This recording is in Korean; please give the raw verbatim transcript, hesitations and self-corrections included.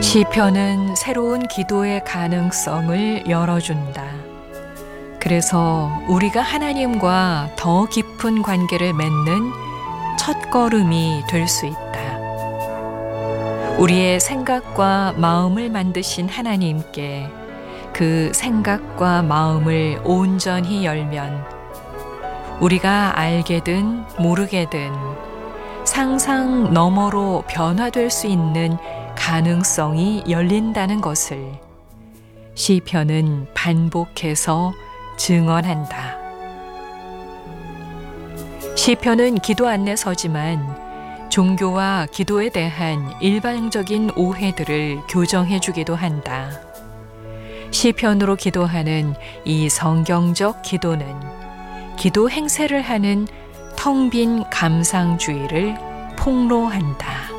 시편은 새로운 기도의 가능성을 열어준다. 그래서 우리가 하나님과 더 깊은 관계를 맺는 첫걸음이 될 수 있다. 우리의 생각과 마음을 만드신 하나님께 그 생각과 마음을 온전히 열면 우리가 알게든 모르게든 상상 너머로 변화될 수 있는 가능성이 열린다는 것을 시편은 반복해서 증언한다. 시편은 기도 안내서지만 종교와 기도에 대한 일반적인 오해들을 교정해 주기도 한다. 시편으로 기도하는 이 성경적 기도는 기도 행세를 하는 텅 빈 감상주의를 폭로한다.